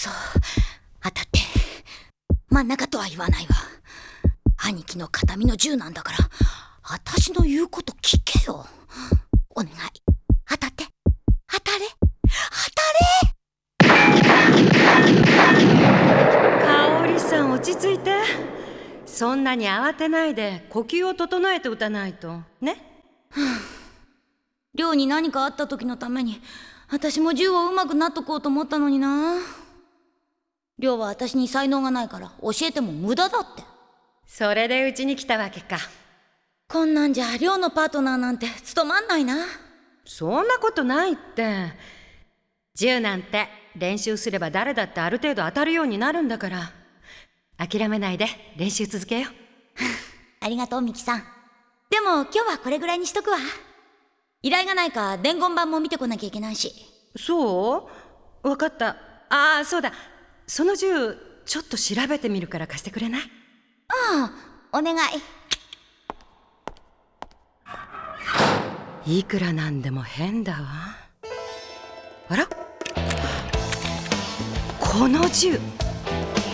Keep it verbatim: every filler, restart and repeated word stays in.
そう、当たって。真ん中とは言わないわ。兄貴の形見の銃なんだから、私の言うこと聞けよ。お願い、当たって。当たれ、当たれ。 香織さん、落ち着いて。そんなに慌てないで呼吸を整えて打たないとね。 亮に何かあった時のために私も銃を上手くなっとこうと思ったのにな。亮は私に才能がないから教えても無駄だって。 それでうちに来たわけか。 こんなんじゃ亮のパートナーなんて務まんないな。 そんなことないって。銃なんて練習すれば誰だってある程度当たるようになるんだから。諦めないで練習続けよう。 ありがとうミキさん。でも今日はこれぐらいにしとくわ。依頼がないか伝言板も見てこなきゃいけないし。 そう？わかった。ああ、そうだ。その銃ちょっと調べてみるから貸してくれない？ ああ、お願い。いくらなんでも変だわ。あら？この銃